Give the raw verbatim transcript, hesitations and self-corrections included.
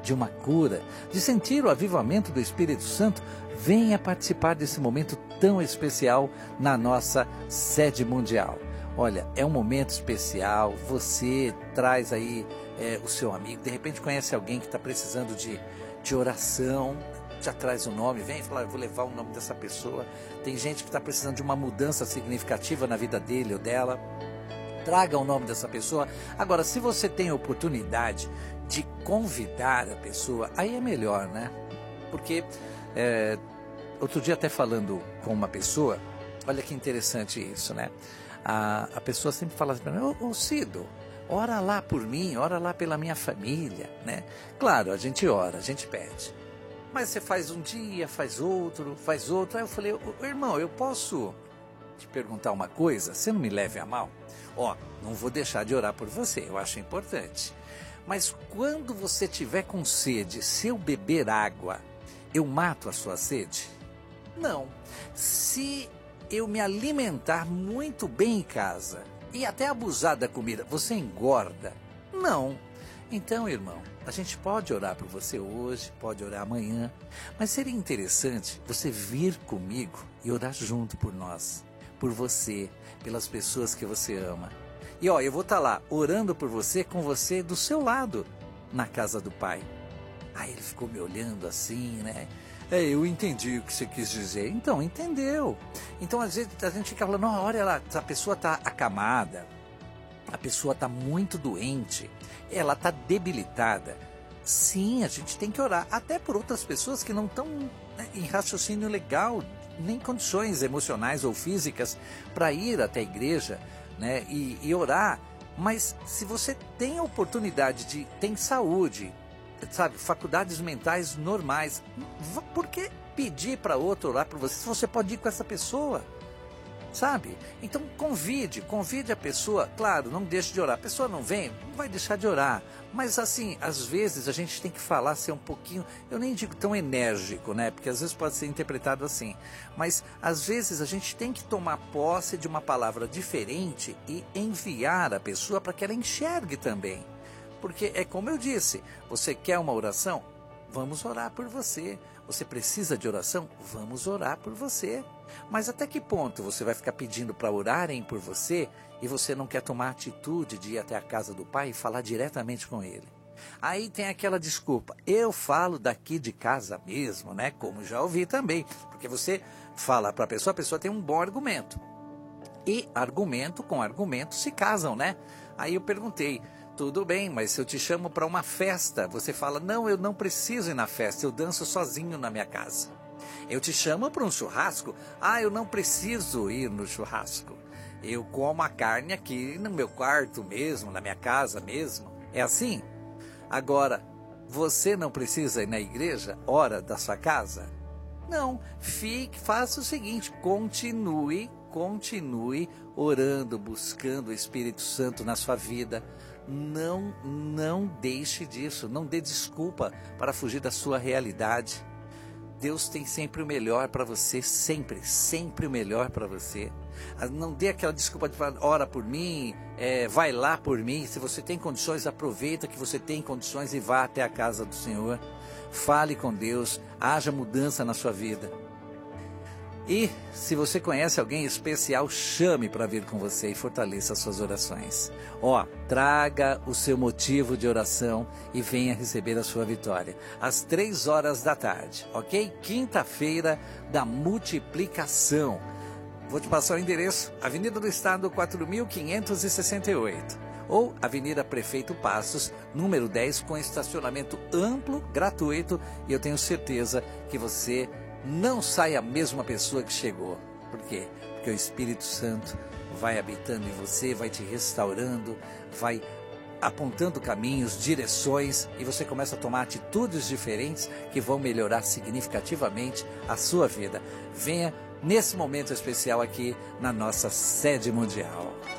de uma cura, de sentir o avivamento do Espírito Santo, venha participar desse momento tão especial na nossa sede mundial. Olha, é um momento especial, você traz aí é, o seu amigo, de repente conhece alguém que está precisando de, de oração, já traz o nome, vem e fala, eu vou levar o nome dessa pessoa. Tem gente que está precisando de uma mudança significativa na vida dele ou dela, traga o nome dessa pessoa. Agora, se você tem a oportunidade de convidar a pessoa, aí é melhor, né? Porque, é, outro dia até falando com uma pessoa, olha que interessante isso, né? A, a pessoa sempre fala assim para mim, ô, ô Cido, ora lá por mim, ora lá pela minha família, né? Claro, a gente ora, a gente pede. Mas você faz um dia, faz outro, faz outro. Aí eu falei, ô, irmão, eu posso te perguntar uma coisa? Você não me leve a mal? Ó, não vou deixar de orar por você, eu acho importante. Mas quando você tiver com sede, se eu beber água, eu mato a sua sede? Não. Se eu me alimentar muito bem em casa e até abusar da comida, você engorda? Não. Então, irmão, a gente pode orar por você hoje, pode orar amanhã, mas seria interessante você vir comigo e orar junto por nós, por você, pelas pessoas que você ama. E ó, eu vou estar lá orando por você, com você do seu lado, na casa do Pai. Aí ele ficou me olhando assim, né? É, eu entendi o que você quis dizer. Então, entendeu. Então, às vezes, a gente fica falando, não, olha lá, a pessoa está acamada, a pessoa está muito doente, ela está debilitada. Sim, a gente tem que orar, até por outras pessoas que não estão, né, em raciocínio legal, nem condições emocionais ou físicas para ir até a igreja, né, e, e orar. Mas se você tem a oportunidade de, tem saúde, sabe, faculdades mentais normais, por que pedir para outro orar por você se você pode ir com essa pessoa? Sabe? Então convide, convide a pessoa. Claro, não deixe de orar. A pessoa não vem, não vai deixar de orar. Mas assim, às vezes a gente tem que falar, ser um pouquinho, eu nem digo tão enérgico, né? Porque às vezes pode ser interpretado assim. Mas às vezes a gente tem que tomar posse de uma palavra diferente e enviar a pessoa para que ela enxergue também. Porque é como eu disse, você quer uma oração? Vamos orar por você. Você precisa de oração? Vamos orar por você. Mas até que ponto você vai ficar pedindo para orarem por você e você não quer tomar a atitude de ir até a casa do Pai e falar diretamente com Ele? Aí tem aquela desculpa, eu falo daqui de casa mesmo, né? Como já ouvi também, porque você fala para a pessoa, a pessoa tem um bom argumento. E argumento com argumento se casam, né? Aí eu perguntei, tudo bem, mas se eu te chamo para uma festa, você fala, não, eu não preciso ir na festa, eu danço sozinho na minha casa. Eu te chamo para um churrasco, ah, eu não preciso ir no churrasco. Eu como a carne aqui no meu quarto mesmo, na minha casa mesmo. É assim? Agora, você não precisa ir na igreja, hora da sua casa? Não, fique, faça o seguinte, continue, continue orando, buscando o Espírito Santo na sua vida. Não, não deixe disso, não dê desculpa para fugir da sua realidade. Deus tem sempre o melhor para você, sempre, sempre o melhor para você. Não dê aquela desculpa de falar, ora por mim, é, vai lá por mim. Se você tem condições, aproveita que você tem condições e vá até a casa do Senhor. Fale com Deus, haja mudança na sua vida. E se você conhece alguém especial, chame para vir com você e fortaleça as suas orações. Ó, traga o seu motivo de oração e venha receber a sua vitória. Às três horas da tarde, ok? Quinta-feira da multiplicação. Vou te passar o endereço, Avenida do Estado quatro mil quinhentos e sessenta e oito. Ou Avenida Prefeito Passos, número dez, com estacionamento amplo, gratuito. E eu tenho certeza que você não sai a mesma pessoa que chegou. Por quê? Porque o Espírito Santo vai habitando em você, vai te restaurando, vai apontando caminhos, direções, e você começa a tomar atitudes diferentes que vão melhorar significativamente a sua vida. Venha nesse momento especial aqui na nossa sede mundial.